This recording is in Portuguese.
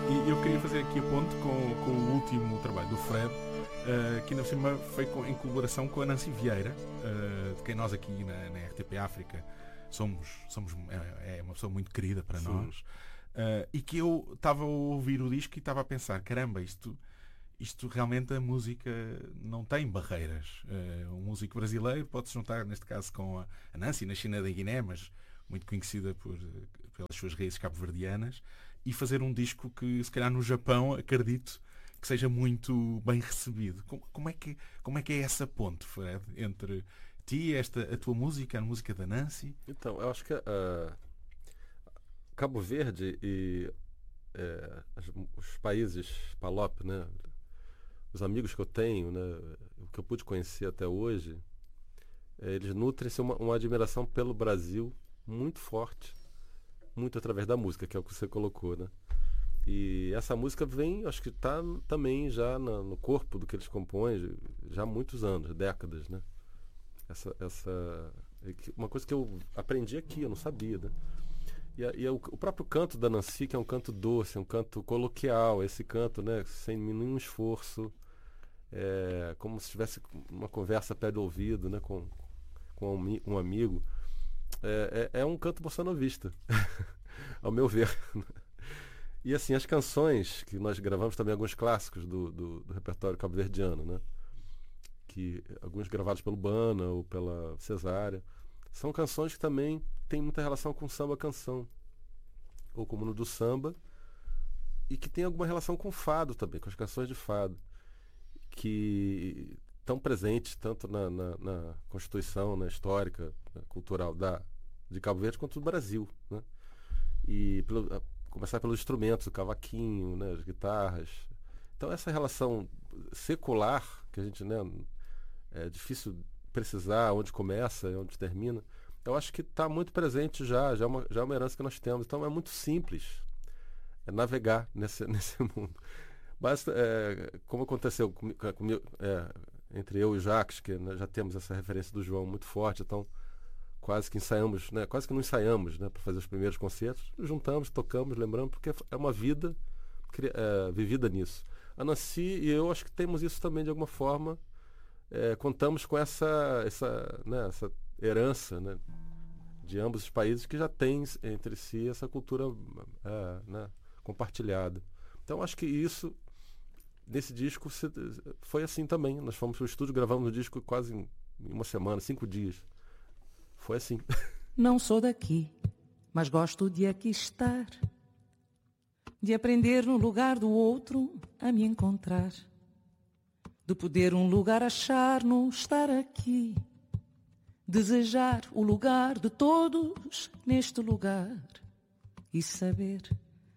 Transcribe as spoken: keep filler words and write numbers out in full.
E eu queria fazer aqui a ponte com, com o último trabalho do Fred, uh, que ainda por cima foi com, em colaboração com a Nancy Vieira, uh, de quem nós aqui na, na R T P África somos, somos é, é uma pessoa muito querida para Sim. nós. Uh, e que eu estava a ouvir o disco e estava a pensar, caramba, isto, isto realmente a música não tem barreiras. Uh, um músico brasileiro pode se juntar, neste caso, com a, a Nancy, na China da Guiné, mas muito conhecida por, pelas suas raízes cabo-verdianas, e fazer um disco que, se calhar, no Japão, acredito que seja muito bem recebido. Como, como, é, que, como é que é essa ponte, Fred, entre ti, esta, a tua música, a música da Nancy? Então, eu acho que uh, Cabo Verde e é, os países Palop, né, os amigos que eu tenho, né, o que eu pude conhecer até hoje, é, eles nutrem-se uma, uma admiração pelo Brasil muito forte, muito através da música, que é o que você colocou, né? E essa música vem, acho que está também já na, no corpo do que eles compõem já há muitos anos, décadas, né? Essa, essa, uma coisa que eu aprendi aqui, eu não sabia, né? E, a, e a, o próprio canto da Nancy, que é um canto doce, um canto coloquial, esse canto, né, sem nenhum esforço, é, como se tivesse uma conversa pé do ouvido, né, com, com um, um amigo. É, é, é um canto bossanovista, ao meu ver. E assim, as canções que nós gravamos também, alguns clássicos do, do, do repertório cabo-verdiano, né? Que, alguns gravados pelo Bana ou pela Cesária, são canções que também têm muita relação com samba-canção, ou como no do samba, e que tem alguma relação com fado também, com as canções de fado, que estão presentes tanto na, na, na Constituição, na histórica, na cultural da, de Cabo Verde, quanto do Brasil, né? E pelo, a, começar pelos instrumentos, o cavaquinho, né, as guitarras. Então essa relação secular, que a gente, né, é difícil precisar onde começa e onde termina, eu acho que está muito presente já, já é, uma, já é uma herança que nós temos. Então é muito simples é navegar nesse, nesse mundo. Basta, é, como aconteceu com, com, é, entre eu e o Jacques, que né, já temos essa referência do João muito forte, então quase que ensaiamos, né, quase que não ensaiamos, né, para fazer os primeiros concertos, juntamos, tocamos, lembramos, porque é uma vida é, vivida nisso. A Nancy e eu acho que temos isso também de alguma forma, é, contamos com essa, essa, né, essa herança, né, de ambos os países que já têm entre si essa cultura é, né, compartilhada. Então acho que isso nesse disco foi assim também. Nós fomos para o estúdio, gravamos o disco quase em uma semana, cinco dias. Foi assim. Não sou daqui, mas gosto de aqui estar, de aprender no lugar do outro a me encontrar, de poder um lugar achar no estar aqui, desejar o lugar de todos neste lugar e saber